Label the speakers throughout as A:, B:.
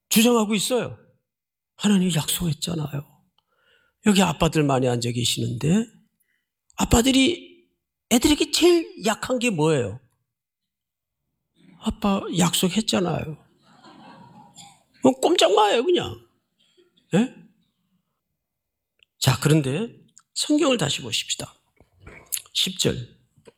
A: 주장하고 있어요. 하나님이 약속했잖아요. 여기 아빠들 많이 앉아 계시는데 아빠들이 애들에게 제일 약한 게 뭐예요? 아빠 약속했잖아요. 꼼짝 마요 그냥. 네? 자, 그런데 성경을 다시 보십시다. 10절.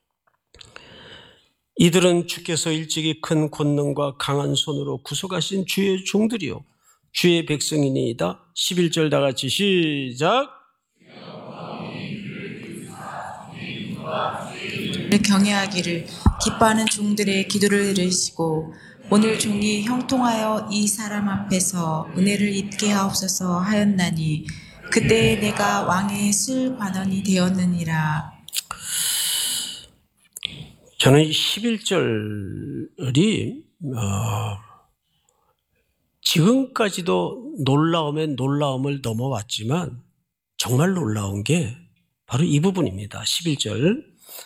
A: 이들은 주께서 일찍이 큰 권능과 강한 손으로 구속하신 주의 종들이요 주의 백성이니이다. 11절 다 같이 시작.
B: 경외하기를 기뻐하는 종들의 기도를 들으시고 오늘 종이 형통하여 이 사람 앞에서 은혜를 입게 하옵소서 하였나니 그때 내가 왕의 술관원이 되었느니라.
A: 저는 11절이 지금까지도 놀라움에 놀라움을 넘어왔지만 정말 놀라운 게 바로 이 부분입니다. 11절.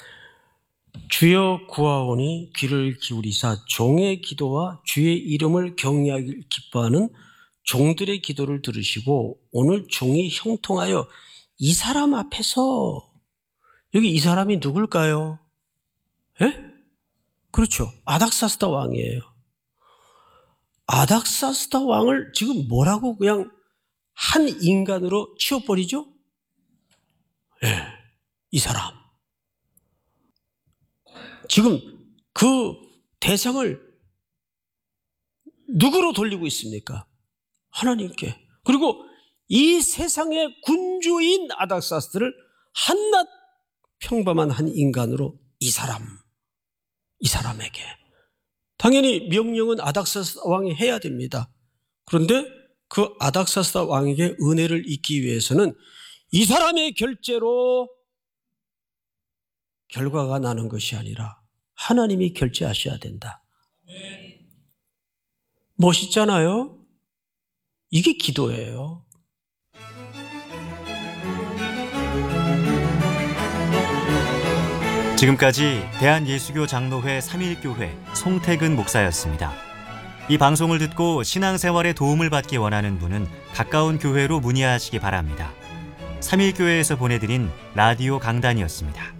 A: 주여 구하오니 귀를 기울이사 종의 기도와 주의 이름을 경외하길 기뻐하는 종들의 기도를 들으시고 오늘 종이 형통하여 이 사람 앞에서, 여기 이 사람이 누굴까요? 예? 그렇죠. 아닥사스다 왕이에요. 아닥사스다 왕을 지금 뭐라고 그냥 한 인간으로 치워버리죠? 예, 이 사람. 지금 그 대상을 누구로 돌리고 있습니까? 하나님께. 그리고 이 세상의 군주인 아닥사스를 한낱 평범한 한 인간으로 이 사람에게. 당연히 명령은 아닥사스 왕이 해야 됩니다. 그런데 그 아닥사스 왕에게 은혜를 입기 위해서는 이 사람의 결제로 결과가 나는 것이 아니라 하나님이 결제하셔야 된다. 멋있잖아요? 이게 기도예요.
C: 지금까지 대한예수교 장로회 3.1교회 송태근 목사였습니다. 이 방송을 듣고 신앙생활에 도움을 받기 원하는 분은 가까운 교회로 문의하시기 바랍니다. 3.1교회에서 보내드린 라디오 강단이었습니다.